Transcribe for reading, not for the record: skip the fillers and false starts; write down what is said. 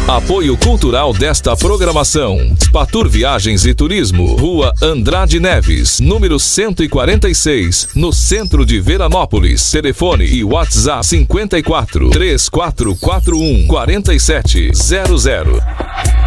Apoio cultural desta programação: Spatur Viagens e Turismo, Rua Andrade Neves, número 146, no centro de Veranópolis. Telefone e WhatsApp 54 3441 4700.